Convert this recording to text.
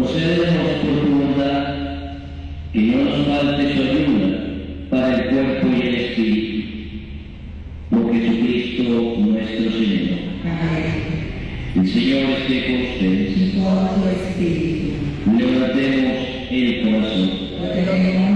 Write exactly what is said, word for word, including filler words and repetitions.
concédenos por tu bondad que no nos falte su ayuda para el cuerpo y el espíritu. Por Jesucristo nuestro Señor. Amén. El Señor esté con ustedes. Y con tu espíritu. Levantemos el corazón. Lo tenemos